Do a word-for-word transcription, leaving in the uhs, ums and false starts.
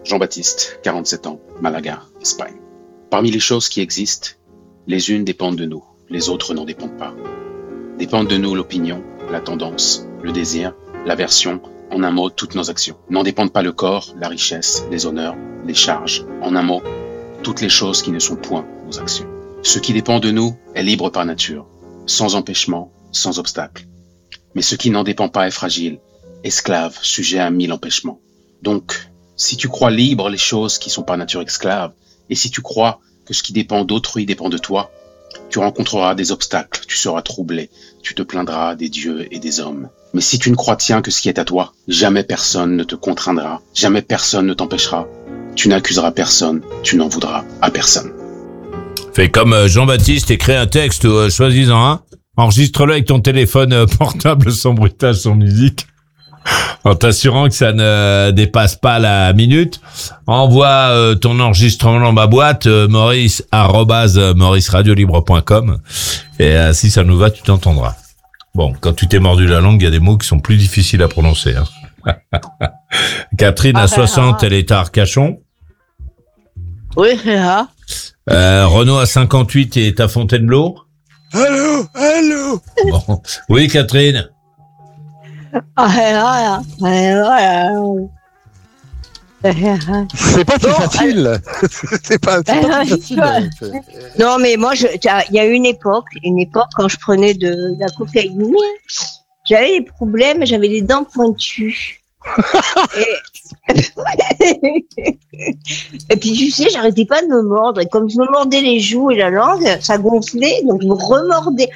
Jean-Baptiste, quarante-sept ans, Malaga, Espagne. Parmi les choses qui existent, les unes dépendent de nous, les autres n'en dépendent pas. Dépendent de nous l'opinion, la tendance, le désir, l'aversion, en un mot, toutes nos actions. N'en dépendent pas le corps, la richesse, les honneurs, les charges, en un mot, toutes les choses qui ne sont point nos actions. Ce qui dépend de nous est libre par nature, sans empêchement, sans obstacle. Mais ce qui n'en dépend pas est fragile, esclave, sujet à mille empêchements. Donc, si tu crois libre les choses qui sont par nature esclaves, et si tu crois que ce qui dépend d'autrui dépend de toi, tu rencontreras des obstacles, tu seras troublé, tu te plaindras des dieux et des hommes. Mais si tu ne crois tiens que ce qui est à toi, jamais personne ne te contraindra, jamais personne ne t'empêchera. Tu n'accuseras personne, tu n'en voudras à personne. Fais comme Jean-Baptiste et crée un texte, euh, choisis-en un, enregistre-le avec ton téléphone euh, portable sans bruitage, sans musique, en t'assurant que ça ne dépasse pas la minute. Envoie euh, ton enregistrement dans ma boîte, euh, maurice arobase maurice radio libre point com, et euh, si ça nous va, tu t'entendras. Bon, quand tu t'es mordu la langue, il y a des mots qui sont plus difficiles à prononcer. Hein. Catherine, à soixante, elle est à Arcachon. Oui, c'est ça. Euh, Renaud, à cinquante-huit, est à Fontainebleau. Allô, allô. Bon. Oui, Catherine. C'est pas plus Bon, facile. C'est pas, c'est pas plus facile. Non, mais moi, je, il y a une époque, une époque quand je prenais de, de la cocaïne, j'avais des problèmes, j'avais les dents pointues. et... et puis tu sais, j'arrêtais pas de me mordre, et comme je me mordais les joues et la langue, ça gonflait, donc je me remordais.